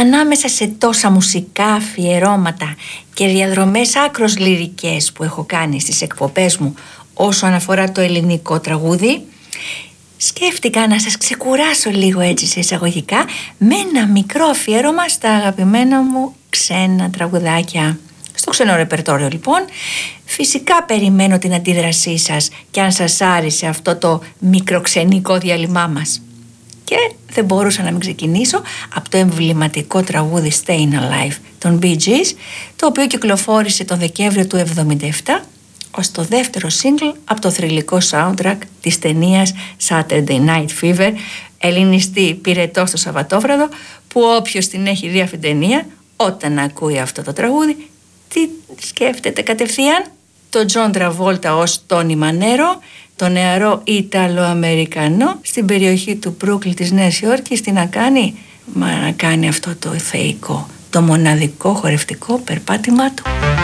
Ανάμεσα σε τόσα μουσικά αφιερώματα και διαδρομές άκρως λυρικές που έχω κάνει στις εκπομπές μου όσον αφορά το ελληνικό τραγούδι, σκέφτηκα να σας ξεκουράσω λίγο έτσι σε εισαγωγικά με ένα μικρό αφιέρωμα στα αγαπημένα μου ξένα τραγουδάκια. Στο ξένο ρεπερτόριο λοιπόν, φυσικά περιμένω την αντίδρασή σας και αν σας άρεσε αυτό το μικροξενικό διάλειμμά μας. Και δεν μπορούσα να μην ξεκινήσω από το εμβληματικό τραγούδι Stayin' Alive των Bee Gees, το οποίο κυκλοφόρησε τον Δεκέμβριο του 1977 ως το δεύτερο single από το θρυλικό soundtrack της ταινίας Saturday Night Fever, ελληνιστή πυρετό στο Σαββατόβραδο, που όποιος την έχει δει αυτήν την ταινία, όταν ακούει αυτό το τραγούδι, τι σκέφτεται κατευθείαν? Το Τζον Τραβόλτα ως Τόνι Μανέρο, το νεαρό Ιταλο-Αμερικανό στην περιοχή του Μπρούκλιν της Νέας Υόρκης. Τι να κάνει? Μα να κάνει αυτό το θεϊκό, το μοναδικό χορευτικό περπάτημά του.